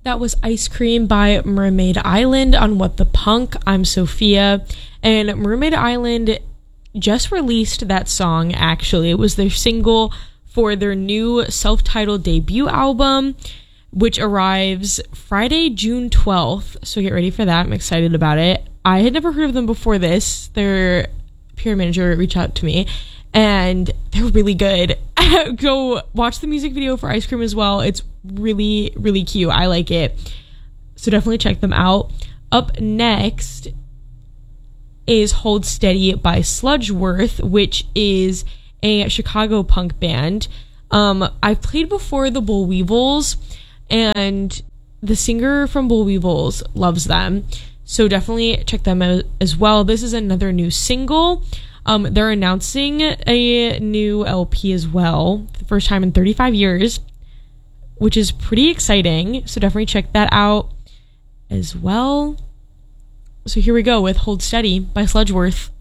That was Ice Cream by Mermaid Island on What the Punk. I'm Sophia, and Mermaid Island just released that song, actually. It was their single for their new self-titled debut album, which arrives Friday, June 12th. So get ready for that. I'm excited about it. I had never heard of them before this. Their PR manager reached out to me, and they're really good. Go watch the music video for Ice Cream as well. It's really, really cute. I like it. So definitely check them out. Up next is Hold Steady by Sludgeworth, which is a Chicago punk band. I've played before the Bull Weevils, and the singer from Bull Weevils loves them. So definitely check them out as well. This is another new single. They're announcing a new LP as well, for the first time in 35 years, which is pretty exciting. So definitely check that out as well. So here we go with Hold Steady by Sludgeworth.